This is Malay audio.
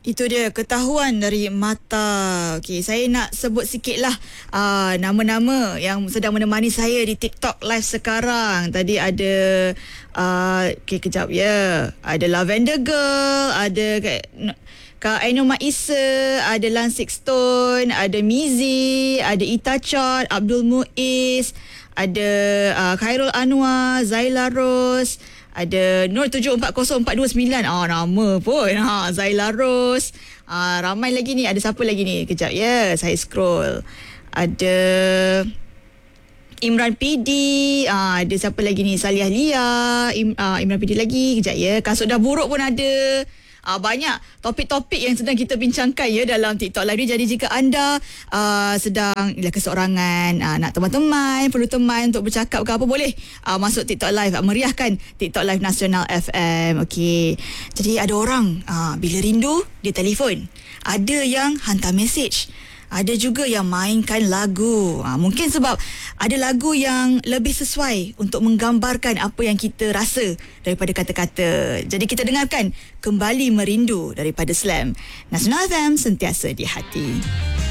Itu dia ketahuan dari mata. Okey, saya nak sebut sikitlah nama-nama yang sedang menemani saya di TikTok live sekarang. Tadi ada okey kejap ya. Ada Lavender Girl, ada Kak Ainoma Isa, ada Lansik Stone, ada Mizi, ada Ita Chot, Abdul Muiz, ada Khairul Anwar, Zaila Rose, ada Nur 740429. Nama pun. Zaila Rose. Ramai lagi ni. Ada siapa lagi ni? Kejap ya. Saya scroll. Ada Imran PD. Ada siapa lagi ni? Saliah Lia. Imran PD lagi. Kejap ya. Kasut dah buruk pun ada. Banyak topik-topik yang sedang kita bincangkan ya dalam TikTok Live ni. Jadi jika anda sedang keseorangan, nak teman-teman, perlu teman untuk bercakap ke apa, boleh masuk TikTok Live, meriahkan TikTok Live Nasional FM. Okey. Jadi ada orang bila rindu dia telefon, ada yang hantar mesej, ada juga yang mainkan lagu. Mungkin sebab ada lagu yang lebih sesuai untuk menggambarkan apa yang kita rasa daripada kata-kata. Jadi kita dengarkan Kembali Merindu daripada Slam. Nasional FM, sentiasa di hati.